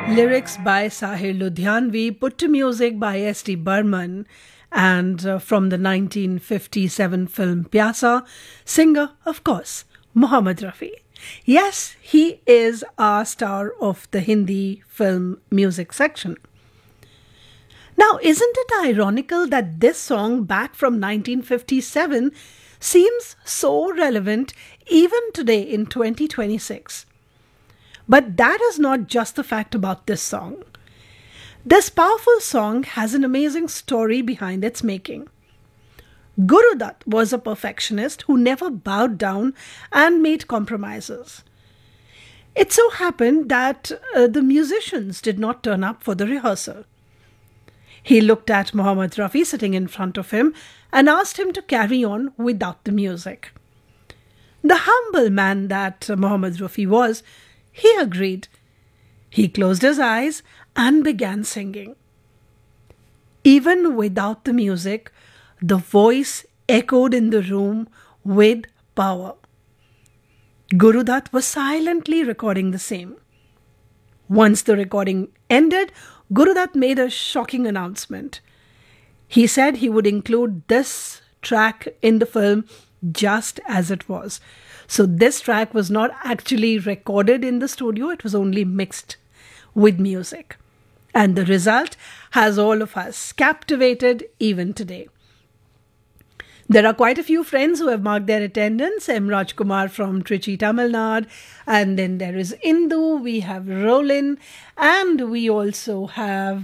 Lyrics by Sahir Ludhianvi, put to music by S.D. Burman, and from the 1957 film Pyasa, singer, of course, Mohammad Rafi. Yes, he is our star of the Hindi film music section. Now, isn't it ironical that this song back from 1957 seems so relevant even today in 2026? But that is not just the fact about this song. This powerful song has an amazing story behind its making. Guru Dutt was a perfectionist who never bowed down and made compromises. It so happened that the musicians did not turn up for the rehearsal. He looked at Mohammad Rafi sitting in front of him and asked him to carry on without the music. The humble man that Mohammad Rafi was, he agreed. He closed his eyes and began singing. Even without the music, the voice echoed in the room with power. Guru Dutt was silently recording the same. Once the recording ended, Guru Dutt made a shocking announcement. He said he would include this track in the film just as it was. So this track was not actually recorded in the studio, it was only mixed with music. And the result has all of us captivated even today. There are quite a few friends who have marked their attendance. M. Rajkumar from Trichy, Tamil Nadu. And then there is Indu, we have Rolin, and we also have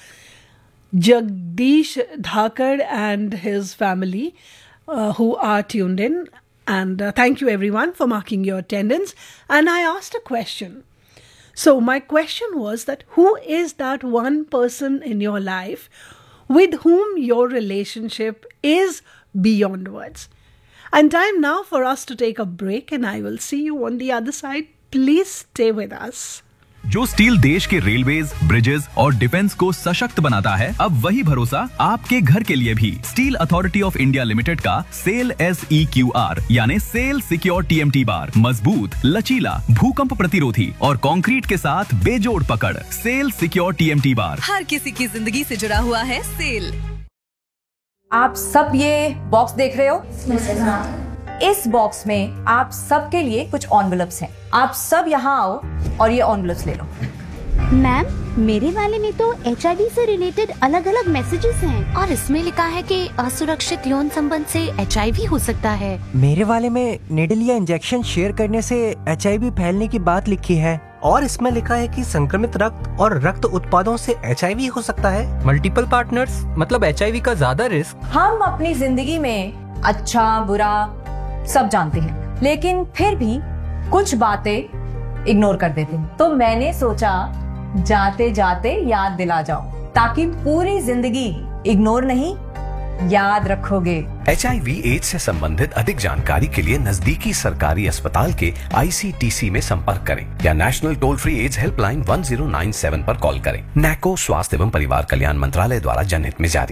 Jagdish Dhakar and his family who are tuned in. And thank you everyone for marking your attendance. And I asked a question. So my question was that who is that one person in your life with whom your relationship is beyond words? And time now for us to take a break, and I will see you on the other side. Please stay with us. जो steel देश के railways, bridges और defence को सशक्त बनाता है, अब वही भरोसा आपके घर के लिए भी। Steel authority of India limited का सेल SEQR यानी सेल सिक्योर TMT बार मजबूत, लचीला, भूकंप प्रतिरोधी और कंक्रीट के साथ बेजोड़ पकड़। सेल सिक्योर TMT बार हर किसी की जिंदगी से जुड़ा हुआ है। सेल। आप सब ये बॉक्स देख रहे हो? इस बॉक्स में आप सबके लिए कुछ एनवेलप्स हैं। आप सब यहाँ आओ और ये एनवेलप्स ले लो। मैम, मेरे वाले में तो HIV से रिलेटेड अलग अलग मैसेजेस हैं और इसमें लिखा है कि असुरक्षित यौन संबंध से HIV हो सकता है। मेरे वाले में निडल या इंजेक्शन शेयर करने से HIV फैलने की बात लिखी है और इसमें लिखा है कि संक्रमित रक्त और रक्त उत्पादों से HIV हो सकता है। मल्टीपल पार्टनर्स मतलब HIV का ज्यादा रिस्क। हम अपनी जिंदगी में अच्छा बुरा सब जानते हैं, लेकिन फिर भी कुछ बातें इग्नोर कर देते हैं। तो मैंने सोचा जाते जाते याद दिला जाओ, ताकि पूरी जिंदगी इग्नोर नहीं याद रखोगे। HIV एड्स से संबंधित अधिक जानकारी के लिए नजदीकी सरकारी अस्पताल के ICTC में संपर्क करें या national toll free ads helpline 1097 पर कॉल करें। NACO स्वास्थ्य एवं परिवार कल्याण मंत्रालय द्वारा जनहित में जारी।